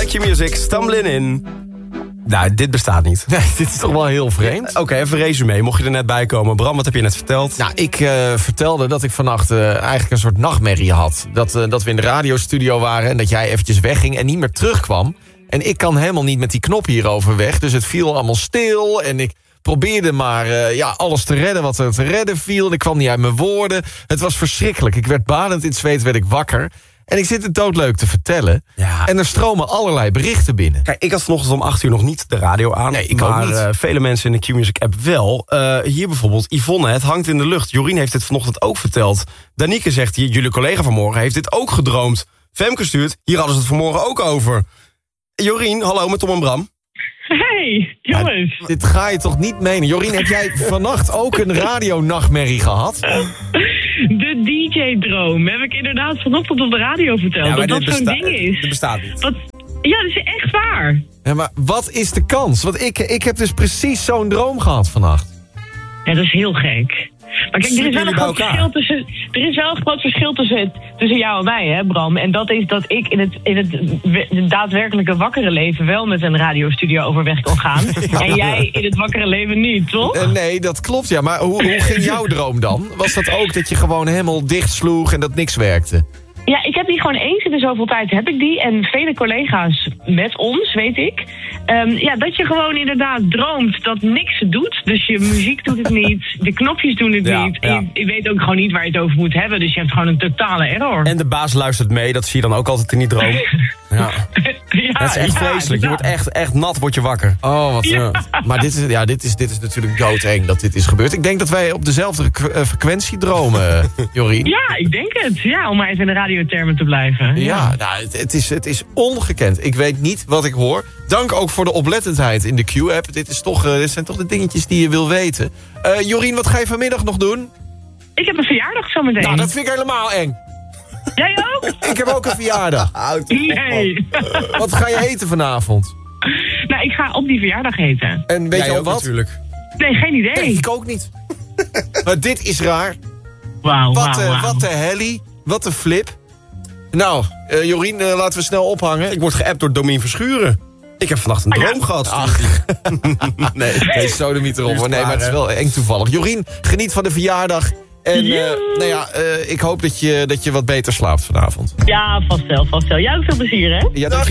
Q-Music, Stumbling In. Nou, dit bestaat niet. Nee, dit is toch wel heel vreemd. Oké, even resume. Mocht je er net bij komen. Bram, wat heb je net verteld? Nou, ik vertelde dat ik vannacht eigenlijk een soort nachtmerrie had. Dat we in de radiostudio waren en dat jij eventjes wegging en niet meer terugkwam. En ik kan helemaal niet met die knop hierover weg. Dus het viel allemaal stil en ik probeerde maar alles te redden wat er te redden viel. Ik kwam niet uit mijn woorden. Het was verschrikkelijk. Ik werd badend in het zweet, werd ik wakker. En ik zit het doodleuk te vertellen. Ja. En er stromen allerlei berichten binnen. Kijk, ik had vanochtend om 8 uur nog niet de radio aan. Nee, ik ook niet. Vele mensen in de Q-Music app wel. Hier bijvoorbeeld Yvonne, het hangt in de lucht. Jorien heeft dit vanochtend ook verteld. Danieke zegt hier, jullie collega vanmorgen heeft dit ook gedroomd. Femke stuurt, hier hadden ze het vanmorgen ook over. Jorien, hallo met Tom en Bram. Hey, jongens. Ja, dit ga je toch niet menen? Jorien, heb jij vannacht ook een radionachtmerrie gehad? De DJ-droom heb ik inderdaad vanochtend op de radio verteld. Ja, dat zo'n ding is. Dat bestaat niet. Ja, dat is echt waar. Ja, maar wat is de kans? Want ik heb dus precies zo'n droom gehad vannacht. Ja, dat is heel gek. Maar kijk, er is wel een groot verschil tussen jou en mij, hè, Bram. En dat is dat ik in het daadwerkelijke wakkere leven wel met een radiostudio overweg kan gaan. Ja. En jij in het wakkere leven niet, toch? Nee, dat klopt, ja. Maar hoe ging jouw droom dan? Was dat ook dat je gewoon helemaal dicht sloeg en dat niks werkte? Ja, ik heb die gewoon eens in de zoveel tijd heb ik die. En vele collega's met ons, weet ik. Dat je gewoon inderdaad droomt dat niks doet. Dus je muziek doet het niet. De knopjes doen het niet. Ja. Je weet ook gewoon niet waar je het over moet hebben. Dus je hebt gewoon een totale error. En de baas luistert mee, dat zie je dan ook altijd in die droom. Ja. Dat is echt vreselijk. Je wordt echt nat, word je wakker. Oh, wat. Ja. Maar dit is natuurlijk doodeng dat dit is gebeurd. Ik denk dat wij op dezelfde frequentie dromen, Jorien. Ja, ik denk het. Ja, om maar even in de radiotermen te blijven. Ja, nou, het is ongekend. Ik weet niet wat ik hoor. Dank ook voor de oplettendheid in de Q-app. Dit zijn toch de dingetjes die je wil weten. Jorien, wat ga je vanmiddag nog doen? Ik heb een verjaardag zometeen. Nou, dat vind ik helemaal eng. Jij ook? Ik heb ook een verjaardag. Nee. Wat ga je eten vanavond? Nou, ik ga op die verjaardag eten. En weet je al wat? Natuurlijk. Nee, geen idee. Nee, ik ook niet. Maar dit is raar. Wauw, Wat de helly. Wat de flip. Nou, Jorien, laten we snel ophangen. Ik word geappt door Domien Verschuren. Ik heb vannacht een droom gehad. Ach. Nee, sodemiet erop. Nee, maar het is wel eng toevallig. Jorien, geniet van de verjaardag. En ik hoop dat je wat beter slaapt vanavond. Ja, vast wel. Jij ook veel plezier, hè? Ja,